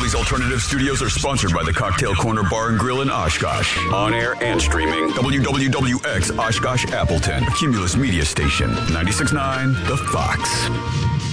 Philly's Alternative Studios are sponsored by the Cocktail Corner Bar and Grill in Oshkosh. On air and streaming. WWWX Oshkosh Appleton. A Cumulus Media Station. 96.9 The Fox.